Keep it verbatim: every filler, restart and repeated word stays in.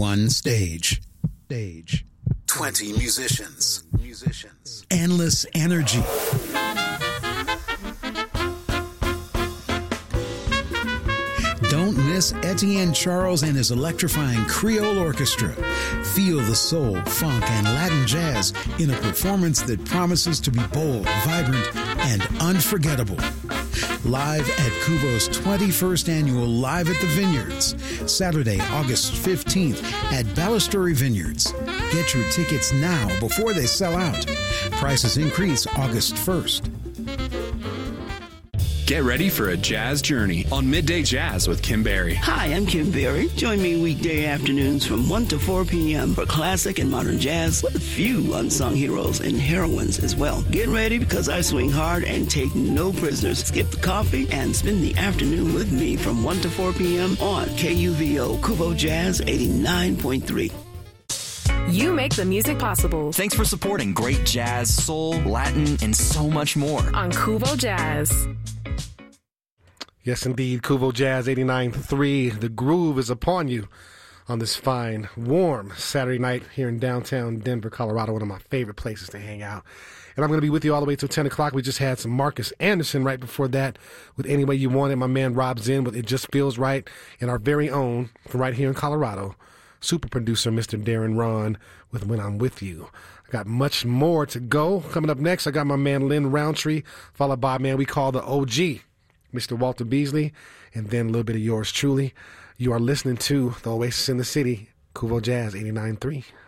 One stage. Stage. twenty musicians. Musicians. Endless energy. Don't miss Etienne Charles and his electrifying Creole Orchestra. Feel the soul, funk, and Latin jazz in a performance that promises to be bold, vibrant, and unforgettable. Live at Kuvo's twenty-first annual Live at the Vineyards, Saturday, August fifteenth at Balustrade Vineyards. Get your tickets now before they sell out. Prices increase August first. Get ready for a jazz journey on Midday Jazz with Kim Berry. Hi, I'm Kim Berry. Join me weekday afternoons from one to four p.m. for classic and modern jazz with a few unsung heroes and heroines as well. Get ready because I swing hard and take no prisoners. Skip the coffee and spend the afternoon with me from one to four p.m. on K U V O Kuvo Jazz eighty-nine point three. You make the music possible. Thanks for supporting great jazz, soul, Latin, and so much more on Kuvo Jazz. Yes, indeed. Kuvo Jazz eighty-nine point three. The groove is upon you on this fine, warm Saturday night here in downtown Denver, Colorado, one of my favorite places to hang out. And I'm going to be with you all the way till ten o'clock. We just had some Marcus Anderson right before that with Any Way You Want It. My man Rob Zinn with It Just Feels Right. And our very own, from right here in Colorado, super producer Mister Darren Ron with When I'm With You. I got much more to go. Coming up next, I got my man Lynn Roundtree, followed by a man we call the O G, Mister Walter Beasley, and then a little bit of yours truly. You are listening to the Oasis in the City, Kuvo Jazz eighty-nine point three.